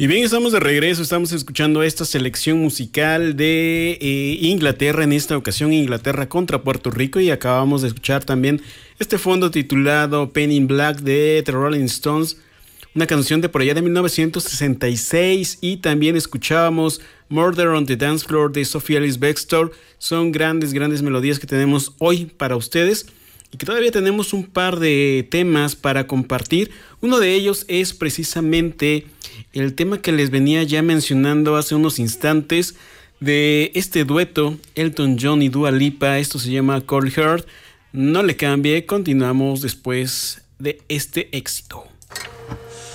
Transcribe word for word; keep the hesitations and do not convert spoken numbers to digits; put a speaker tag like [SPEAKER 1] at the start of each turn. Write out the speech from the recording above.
[SPEAKER 1] Y bien, estamos de regreso, estamos escuchando esta selección musical de eh, Inglaterra, en esta ocasión Inglaterra contra Puerto Rico, y acabamos de escuchar también este fondo titulado Pain in Black de The Rolling Stones, una canción de por allá de mil novecientos sesenta y seis, y también escuchábamos Murder on the Dance Floor de Sophie Ellis-Bextor. Son grandes, grandes melodías que tenemos hoy para ustedes y que todavía tenemos un par de temas para compartir. Uno de ellos es precisamente el tema que les venía ya mencionando hace unos instantes de este dueto Elton John y Dua Lipa. Esto se llama Cold Heart. No le cambie, continuamos después de este éxito.